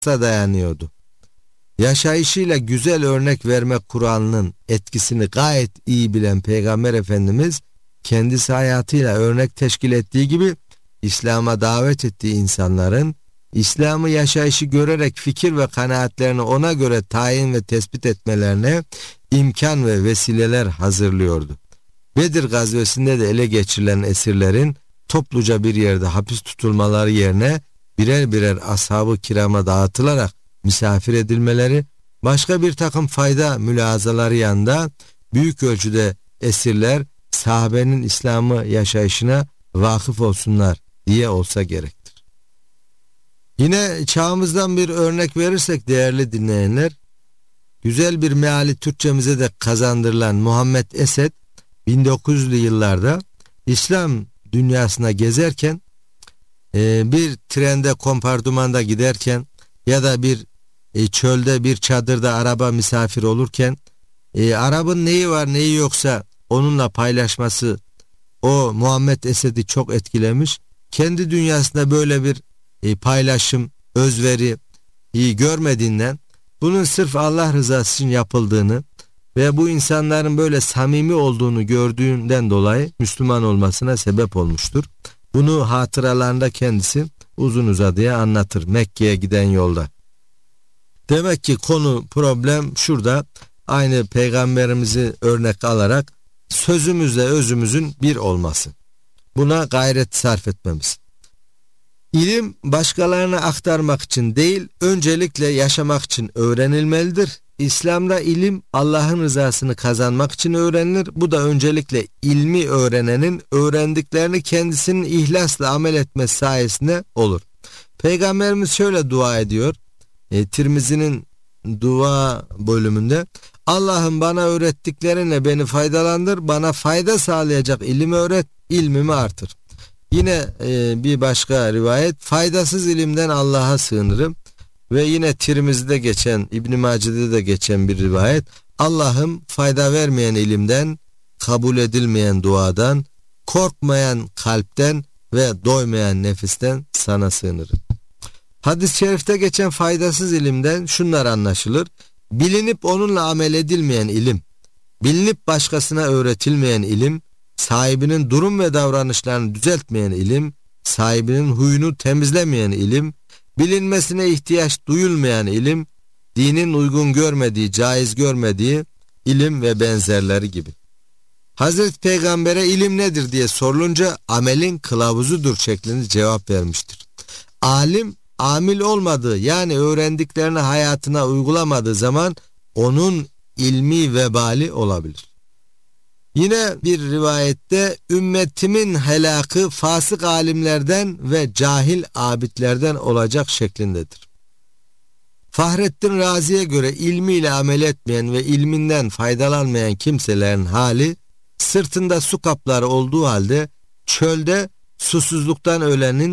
dayanıyordu. Yaşayışıyla güzel örnek verme Kur'an'ın etkisini gayet iyi bilen Peygamber Efendimiz kendisi hayatıyla örnek teşkil ettiği gibi İslam'a davet ettiği insanların İslam'ı yaşayışı görerek fikir ve kanaatlerini ona göre tayin ve tespit etmelerine imkan ve vesileler hazırlıyordu. Bedir gazvesinde de ele geçirilen esirlerin topluca bir yerde hapis tutulmaları yerine birer birer ashab-ı kirama dağıtılarak misafir edilmeleri, başka bir takım fayda mülahazaları yanında büyük ölçüde esirler sahabenin İslam'ı yaşayışına vakıf olsunlar diye olsa gerektir. Yine çağımızdan bir örnek verirsek değerli dinleyenler, güzel bir meali Türkçemize de kazandırılan Muhammed Esed 1900'lü yıllarda İslam dünyasına gezerken, bir trende kompartımanda giderken ya da bir çölde bir çadırda araba misafir olurken Arap'ın neyi var neyi yoksa onunla paylaşması o Muhammed Esed'i çok etkilemiş. Kendi dünyasında böyle bir paylaşım, özveri görmediğinden bunun sırf Allah rızası için yapıldığını ve bu insanların böyle samimi olduğunu gördüğünden dolayı Müslüman olmasına sebep olmuştur. Bunu hatıralarında kendisi uzun uzadıya anlatır Mekke'ye giden yolda. Demek ki konu, problem şurada, aynı peygamberimizi örnek alarak sözümüzle özümüzün bir olması. Buna gayret sarf etmemiz. İlim başkalarına aktarmak için değil, öncelikle yaşamak için öğrenilmelidir. İslam'da ilim Allah'ın rızasını kazanmak için öğrenilir. Bu da öncelikle ilmi öğrenenin öğrendiklerini kendisinin ihlasla amel etmesi sayesinde olur. Peygamberimiz şöyle dua ediyor. Tirmizi'nin dua bölümünde, Allah'ım bana öğrettiklerinle beni faydalandır, bana fayda sağlayacak ilim öğret, ilmimi artır. Yine bir başka rivayet, faydasız ilimden Allah'a sığınırım. Ve yine Tirmizi'de geçen, İbn-i Mace'de de geçen bir rivayet, Allah'ım fayda vermeyen ilimden, kabul edilmeyen duadan, korkmayan kalpten ve doymayan nefisten sana sığınırım. Hadis-i şerifte geçen faydasız ilimden şunlar anlaşılır: bilinip onunla amel edilmeyen ilim, bilinip başkasına öğretilmeyen ilim, sahibinin durum ve davranışlarını düzeltmeyen ilim, sahibinin huyunu temizlemeyen ilim, bilinmesine ihtiyaç duyulmayan ilim, dinin uygun görmediği, caiz görmediği ilim ve benzerleri gibi. Hazreti Peygamber'e ilim nedir diye sorulunca amelin kılavuzudur şeklinde cevap vermiştir. Alim, amil olmadığı, yani öğrendiklerini hayatına uygulamadığı zaman onun ilmi vebali olabilir. Yine bir rivayette ümmetimin helakı fasık alimlerden ve cahil abidlerden olacak şeklindedir. Fahrettin Razi'ye göre ilmiyle amel etmeyen ve ilminden faydalanmayan kimselerin hali, sırtında su kapları olduğu halde çölde susuzluktan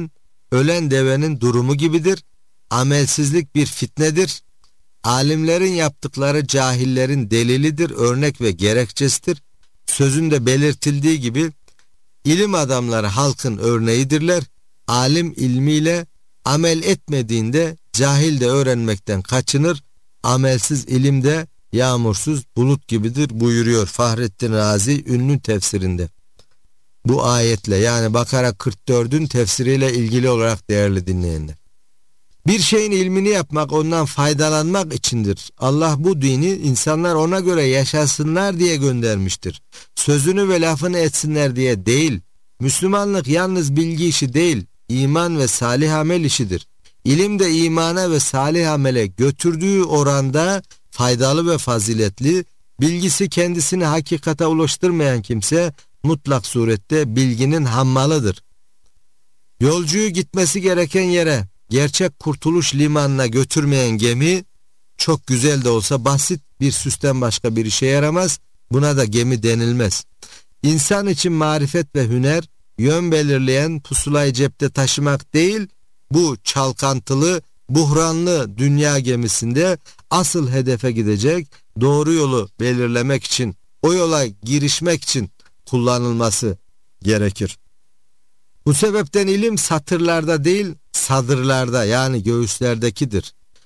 ölen devenin durumu gibidir. Amelsizlik bir fitnedir. Alimlerin yaptıkları cahillerin delilidir, örnek ve gerekçesidir. Sözünde belirtildiği gibi ilim adamları halkın örneğidirler. Alim ilmiyle amel etmediğinde cahil de öğrenmekten kaçınır. Amelsiz ilim de yağmursuz bulut gibidir buyuruyor Fahrettin Razi ünlü tefsirinde. Bu ayetle, yani Bakara 44'ün tefsiriyle ilgili olarak değerli dinleyenler. Bir şeyin ilmini yapmak, ondan faydalanmak içindir. Allah bu dini insanlar ona göre yaşasınlar diye göndermiştir. Sözünü ve lafını etsinler diye değil. Müslümanlık yalnız bilgi işi değil, iman ve salih amel işidir. İlim de imana ve salih amele götürdüğü oranda faydalı ve faziletli, bilgisi kendisini hakikate ulaştırmayan kimse mutlak surette bilginin hammalıdır. Yolcuyu gitmesi gereken yere, gerçek kurtuluş limanına götürmeyen gemi, çok güzel de olsa basit bir süsten başka bir işe yaramaz. Buna da gemi denilmez. İnsan için marifet ve hüner, yön belirleyen pusulayı cepte taşımak değil, bu çalkantılı, buhranlı dünya gemisinde asıl hedefe gidecek, doğru yolu belirlemek için, o yola girişmek için kullanılması gerekir. Bu sebepten ilim satırlarda değil, sadırlarda, yani göğüslerdekidir.